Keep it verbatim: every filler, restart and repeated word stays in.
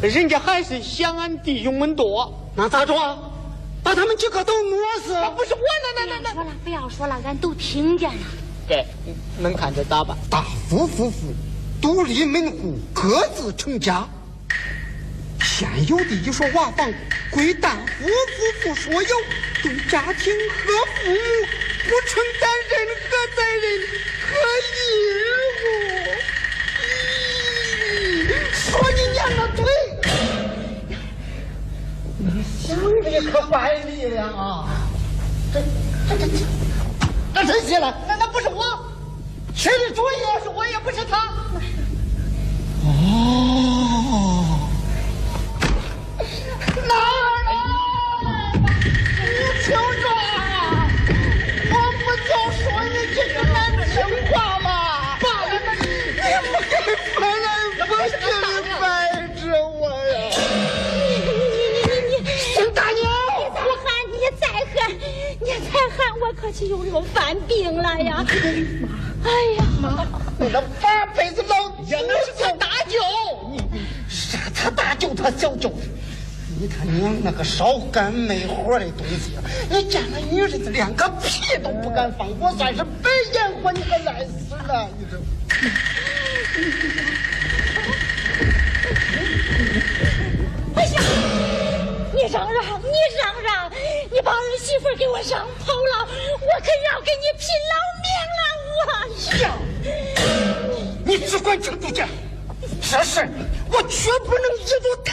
人家还是想俺弟兄们多。 那咋着？把他们几个都饿死？ 不是我，那那那那， 说了，不要说了，俺都听见了。 对，能看着打吧？ 大夫夫妇独立门户，各自成家。现有的一所瓦房归大夫夫妇所有，对家庭和父母不承担任何责任和义务。说你娘的嘴！你想的可败力了啊！这这这这这谁写了？那那不是我，谁的主意？要是我，也不是他。哦，哪儿呢？你听着，我不就说你这个难听话吗？罢了，你不该翻来覆去的掰着我呀！孙大娘， 你再喊，你再喊，你再喊，我可就有人犯病了呀！哎呀妈！ 你那八辈子老呀，那是他大舅， 你啥他大舅他小舅，你他娘那个烧干没活的东西，你见了女人子连个屁都不敢放，我算是白眼活，你可赖死了，你这。 哎呀，你让让，你让让，你把儿媳妇给我让跑了，我可要给你拼老命了！我呀，你只管听主见，这事我绝不能一步